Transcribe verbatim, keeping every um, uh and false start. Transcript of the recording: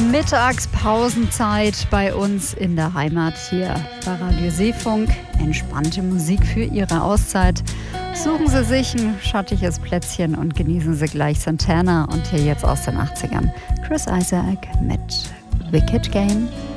Mittagspausenzeit bei uns in der Heimat hier bei Radio Seefunk. Entspannte Musik für Ihre Auszeit. Suchen Sie sich ein schattiges Plätzchen und genießen Sie gleich Santana und hier jetzt aus den achtzigern Chris Isaak mit Wicked Game.